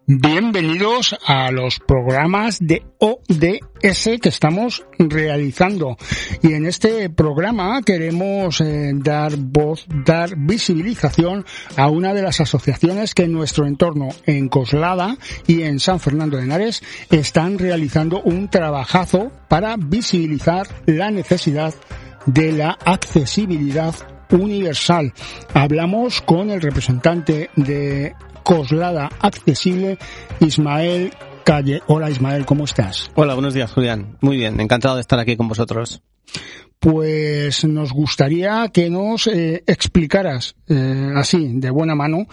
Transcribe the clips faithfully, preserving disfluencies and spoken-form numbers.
Bienvenidos a los programas de O D S que estamos realizando. Y en este programa queremos eh, dar voz, dar visibilización a una de las asociaciones que en nuestro entorno, en Coslada y en San Fernando de Henares, están realizando un trabajazo para visibilizar la necesidad de la accesibilidad universal. Hablamos con el representante de Coslada Accesible, Ismael Calle. Hola Ismael, ¿cómo estás? Hola, buenos días Julián. Muy bien, encantado de estar aquí con vosotros. Pues nos gustaría que nos eh, explicaras eh, así, de buena mano,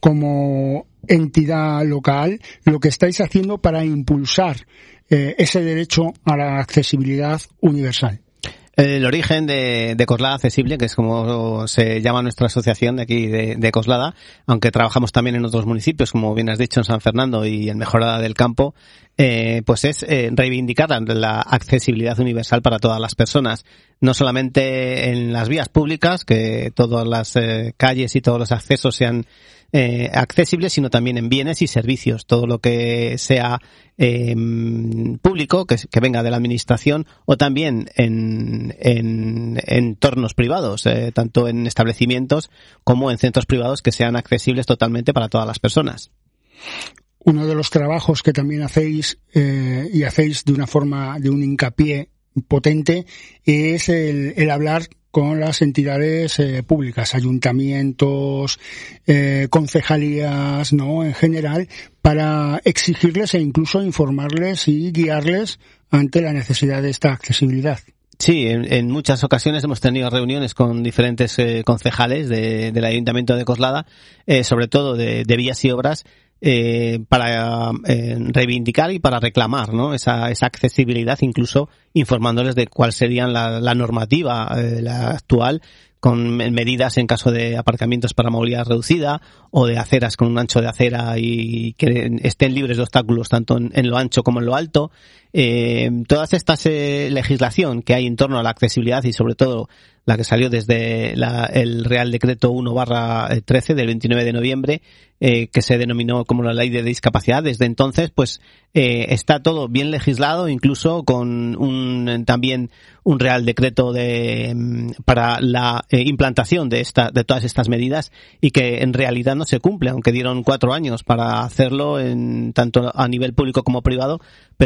como entidad local, lo que estáis haciendo para impulsar eh, ese derecho a la accesibilidad universal. El origen de, de Coslada Accesible, que es como se llama nuestra asociación de aquí de, de Coslada, aunque trabajamos también en otros municipios, como bien has dicho, en San Fernando y en Mejorada del Campo, eh, pues es eh, reivindicar la accesibilidad universal para todas las personas, no solamente en las vías públicas, que todas las eh, calles y todos los accesos sean eh, accesibles, sino también en bienes y servicios, todo lo que sea eh, público, que, que venga de la administración, o también en en entornos privados, eh, tanto en establecimientos como en centros privados que sean accesibles totalmente para todas las personas. Uno de los trabajos que también hacéis eh, y hacéis de una forma, de un hincapié potente, es el, el hablar con las entidades eh, públicas, ayuntamientos, eh, concejalías, ¿no?, en general, para exigirles e incluso informarles y guiarles ante la necesidad de esta accesibilidad. Sí, en, en muchas ocasiones hemos tenido reuniones con diferentes eh, concejales de, del Ayuntamiento de Coslada, eh, sobre todo de, de vías y obras, eh, para eh, reivindicar y para reclamar, ¿no?, esa, esa accesibilidad, incluso informándoles de cuál sería la, la normativa eh, la actual, con medidas en caso de aparcamientos para movilidad reducida o de aceras con un ancho de acera y que estén libres de obstáculos tanto en, en lo ancho como en lo alto. Eh, todas estas eh, legislación que hay en torno a la accesibilidad y sobre todo la que salió desde la, el Real Decreto uno barra trece del veintinueve de noviembre, eh, que se denominó como la Ley de Discapacidad. Desde entonces, pues, eh, está todo bien legislado, incluso con un, también un Real Decreto de, para la eh, implantación de esta, de todas estas medidas, y que en realidad no se cumple, aunque dieron cuatro años para hacerlo en, tanto a nivel público como privado,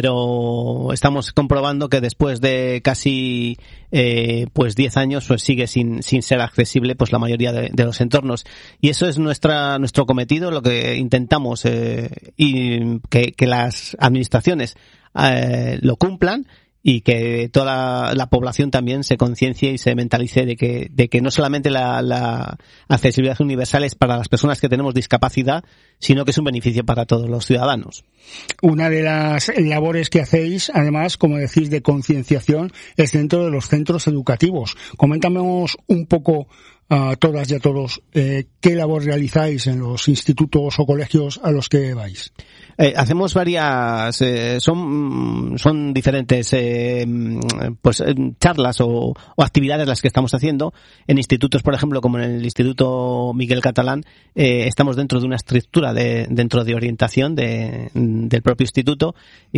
pero estamos comprobando que después de casi, eh, pues diez años, pues sigue sin, sin ser accesible, pues la mayoría de, de los entornos. Y eso es nuestra, nuestro cometido, lo que intentamos, eh, y que, que las administraciones, eh, lo cumplan, y que toda la, la población también se conciencie y se mentalice de que, de que no solamente la, la accesibilidad universal es para las personas que tenemos discapacidad, sino que es un beneficio para todos los ciudadanos. Una de las labores que hacéis, además, como decís, de concienciación, es dentro de los centros educativos. Coméntanos un poco a todas y a todos eh, qué labor realizáis en los institutos o colegios a los que vais. Eh, hacemos varias, eh, son son diferentes eh, pues charlas o, o actividades las que estamos haciendo en institutos, por ejemplo, como en el Instituto Miguel Catalán. Eh, estamos dentro de una estructura de dentro de orientación de, del propio instituto,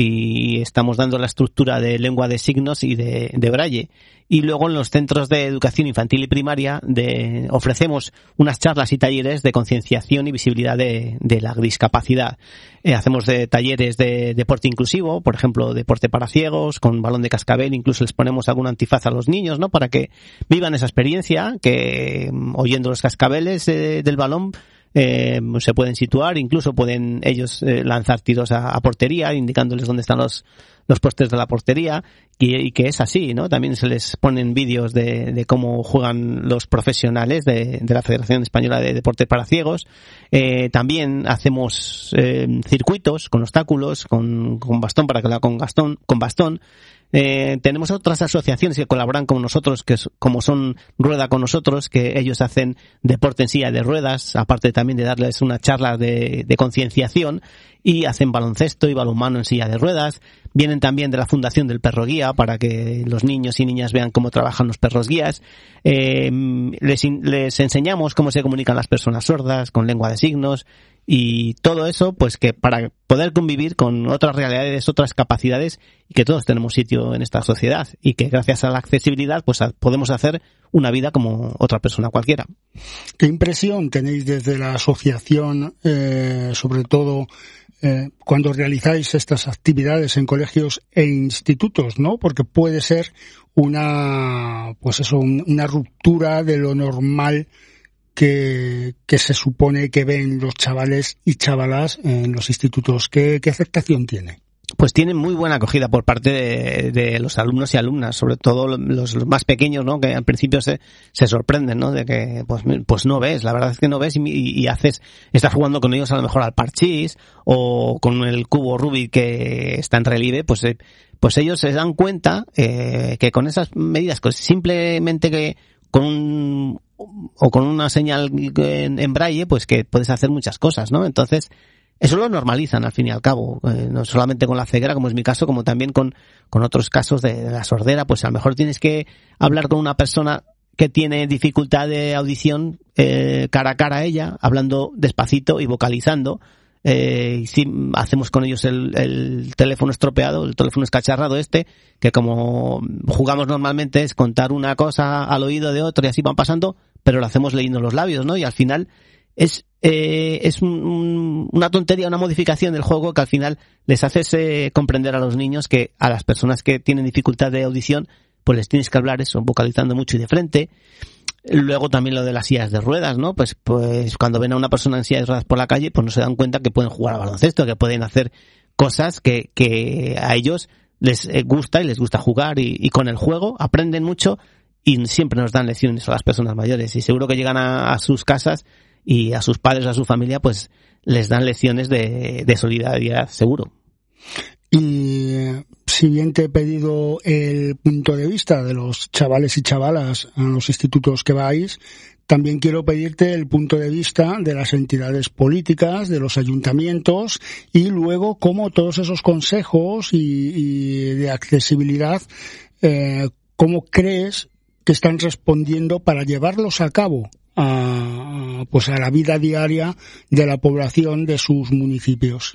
y estamos dando la estructura de lengua de signos y de, de braille. Y luego en los centros de educación infantil y primaria de, ofrecemos unas charlas y talleres de concienciación y visibilidad de, de la discapacidad. Eh, hacemos de talleres de deporte inclusivo, por ejemplo, deporte para ciegos, con balón de cascabel, incluso les ponemos algún antifaz a los niños, ¿no?, para que vivan esa experiencia, que oyendo los cascabeles eh, del balón, Eh, se pueden situar, incluso pueden ellos eh, lanzar tiros a, a portería, indicándoles dónde están los los postes de la portería, y, y que es así, ¿no? También se les ponen vídeos de, de cómo juegan los profesionales de, de la Federación Española de Deporte para Ciegos. Eh, también hacemos eh, circuitos con obstáculos, con, con bastón, para que la con bastón, con bastón. Eh, tenemos otras asociaciones que colaboran con nosotros, que es, como son Rueda con Nosotros, que ellos hacen deporte en silla de ruedas, aparte también de darles una charla de, de concienciación, y hacen baloncesto y balonmano en silla de ruedas. Vienen también de la Fundación del Perro Guía, guía para que los niños y niñas vean cómo trabajan los perros guías. Eh, les, les enseñamos cómo se comunican las personas sordas con lengua de signos y todo eso, pues que para poder convivir con otras realidades, otras capacidades y que todos tenemos sitio en esta sociedad y que gracias a la accesibilidad pues podemos hacer una vida como otra persona cualquiera. ¿Qué impresión tenéis desde la asociación, eh, sobre todo eh, cuando realizáis estas actividades en colegios e institutos, ¿no? Porque puede ser una, pues eso, un, una ruptura de lo normal que, que se supone que ven los chavales y chavalas en los institutos. ¿Qué, qué aceptación tiene? Pues tienen muy buena acogida por parte de, de los alumnos y alumnas, sobre todo los, los más pequeños, ¿no? Que al principio se, se sorprenden, ¿no? De que, pues, pues no ves, la verdad es que no ves y, y haces, estás jugando con ellos a lo mejor al parchís o con el cubo Rubik que está en relieve, pues, eh, pues ellos se dan cuenta, eh, que con esas medidas, pues simplemente que con un, o con una señal en, en braille, pues que puedes hacer muchas cosas, ¿no? Entonces, eso lo normalizan al fin y al cabo, eh, no solamente con la ceguera, como es mi caso, como también con, con otros casos de, de la sordera. Pues a lo mejor tienes que hablar con una persona que tiene dificultad de audición eh, cara a cara a ella, hablando despacito y vocalizando. Eh, y si hacemos con ellos el, el teléfono estropeado, el teléfono escacharrado este, que como jugamos normalmente es contar una cosa al oído de otro y así van pasando, pero lo hacemos leyendo los labios, ¿no? Y al final es eh, es un, un, una tontería, una modificación del juego que al final les haces eh, comprender a los niños que a las personas que tienen dificultad de audición pues les tienes que hablar eso, vocalizando mucho y de frente. Luego también lo de las sillas de ruedas, ¿no? Pues pues cuando ven a una persona en silla de ruedas por la calle, pues no se dan cuenta que pueden jugar a baloncesto, que pueden hacer cosas que, que a ellos les gusta y les gusta jugar y, y con el juego aprenden mucho y siempre nos dan lecciones a las personas mayores y seguro que llegan a, a sus casas y a sus padres, a su familia, pues les dan lecciones de, de solidaridad, seguro. Y si bien te he pedido el punto de vista de los chavales y chavalas a los institutos que vais, también quiero pedirte el punto de vista de las entidades políticas, de los ayuntamientos y luego cómo todos esos consejos y, y de accesibilidad, eh, cómo crees que están respondiendo para llevarlos a cabo a, pues a la vida diaria de la población de sus municipios.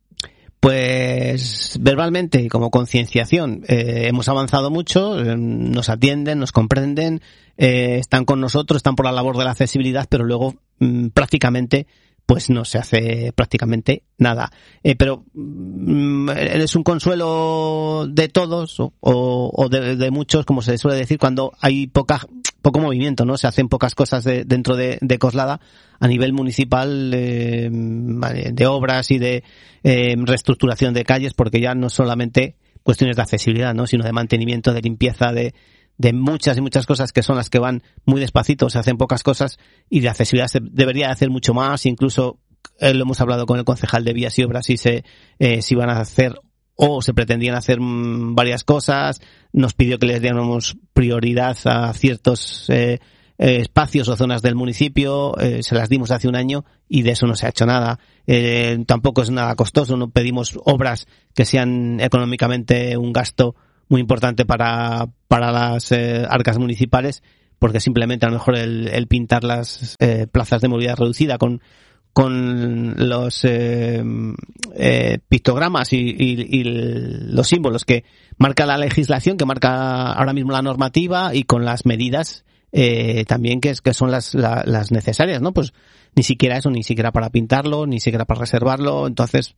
Pues verbalmente y como concienciación eh, hemos avanzado mucho, eh, nos atienden, nos comprenden, eh, están con nosotros, están por la labor de la accesibilidad, pero luego mm, prácticamente pues no se hace prácticamente nada. Eh, pero mm, es un consuelo de todos o, o de, de muchos, como se suele decir, cuando hay poca poco movimiento, ¿no? Se hacen pocas cosas de, dentro de, de Coslada a nivel municipal eh, de obras y de eh, reestructuración de calles, porque ya no solamente cuestiones de accesibilidad, ¿no? Sino de mantenimiento, de limpieza, de de muchas y muchas cosas que son las que van muy despacito, se hacen pocas cosas y de accesibilidad se debería hacer mucho más, incluso eh, lo hemos hablado con el concejal de Vías y Obras y se eh, si van a hacer o se pretendían hacer mmm, varias cosas, nos pidió que les diéramos prioridad a ciertos eh, eh, espacios o zonas del municipio, eh, se las dimos hace un año y de eso no se ha hecho nada. Eh, tampoco es nada costoso, no pedimos obras que sean económicamente un gasto muy importante para para las eh, arcas municipales, porque simplemente a lo mejor el, el pintar las eh, plazas de movilidad reducida con con los eh, eh, pictogramas y, y, y los símbolos que marca la legislación, que marca ahora mismo la normativa y con las medidas eh, también que, es, que son las, la, las necesarias, ¿no? Pues ni siquiera eso, ni siquiera para pintarlo, ni siquiera para reservarlo, entonces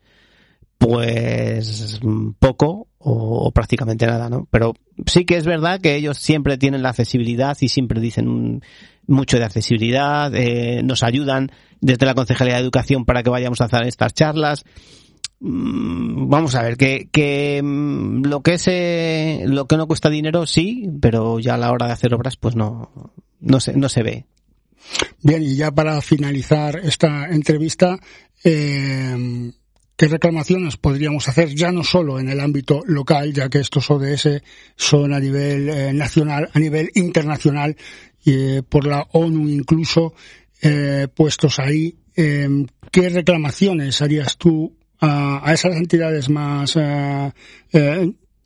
pues poco o, o prácticamente nada, ¿no? Pero sí que es verdad que ellos siempre tienen la accesibilidad y siempre dicen mucho de accesibilidad, eh, nos ayudan desde la Concejalía de Educación para que vayamos a hacer estas charlas. Mm, vamos a ver, que, que lo que es, eh, lo que no cuesta dinero sí, pero ya a la hora de hacer obras pues no, no se, no se ve. Bien, y ya para finalizar esta entrevista, eh, ¿qué reclamaciones podríamos hacer ya no solo en el ámbito local, ya que estos O D S son a nivel eh, nacional, a nivel internacional, eh, por la ONU incluso, eh, puestos ahí? Eh, ¿Qué reclamaciones harías tú a, a esas entidades más eh, eh,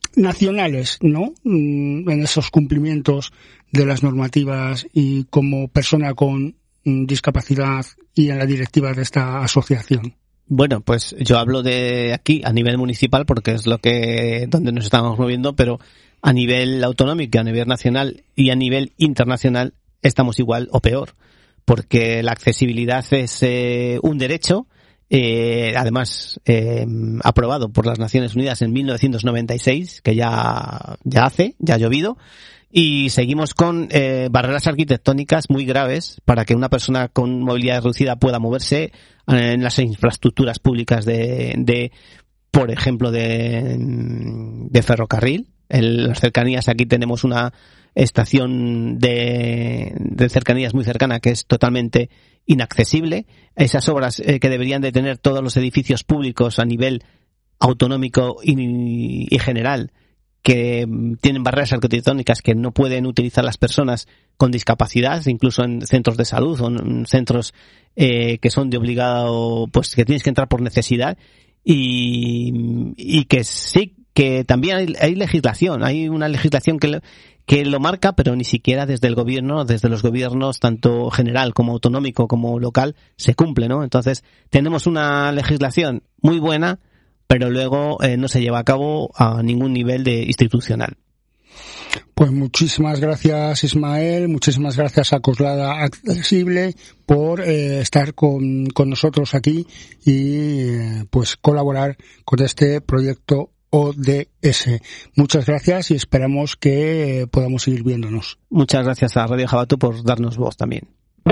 nacionales, ¿no? En esos cumplimientos de las normativas y como persona con discapacidad y en la directiva de esta asociación. Bueno, pues yo hablo de aquí a nivel municipal porque es lo que donde nos estamos moviendo, pero a nivel autonómico, a nivel nacional y a nivel internacional estamos igual o peor, porque la accesibilidad es eh, un derecho, eh, además eh, aprobado por las Naciones Unidas en mil novecientos noventa y seis, que ya ya hace, ya ha llovido. Y seguimos con eh, barreras arquitectónicas muy graves para que una persona con movilidad reducida pueda moverse en las infraestructuras públicas de, de por ejemplo, de, de ferrocarril. En las cercanías aquí tenemos una estación de, de cercanías muy cercana que es totalmente inaccesible. Esas obras eh, que deberían de tener todos los edificios públicos a nivel autonómico y, y general, que tienen barreras arquitectónicas que no pueden utilizar las personas con discapacidad, incluso en centros de salud o en centros eh, que son de obligado, pues que tienes que entrar por necesidad, y, y que sí, que también hay, hay legislación, hay una legislación que lo, que lo marca, pero ni siquiera desde el gobierno, desde los gobiernos, tanto general como autonómico como local, se cumple, ¿no? Entonces, tenemos una legislación muy buena, pero luego eh, no se lleva a cabo a ningún nivel de institucional. Pues muchísimas gracias, Ismael, muchísimas gracias a Coslada Accesible por eh, estar con, con nosotros aquí y eh, pues colaborar con este proyecto O D S. Muchas gracias y esperamos que eh, podamos seguir viéndonos. Muchas gracias a Radio Jabato por darnos voz también.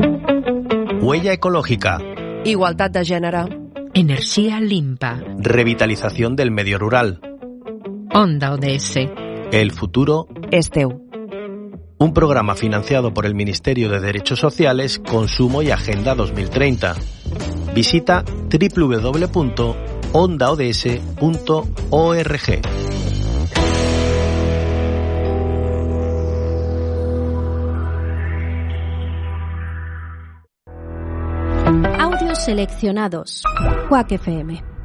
Huella ecológica. Igualdad de gènere. Energía limpa. Revitalización del medio rural. Onda O D S. El futuro És teu. Un programa financiado por el Ministerio de Derechos Sociales, Consumo y Agenda dos mil treinta. Visita doble u doble u doble u punto onda o d s punto org. Audios seleccionados. Quack F M.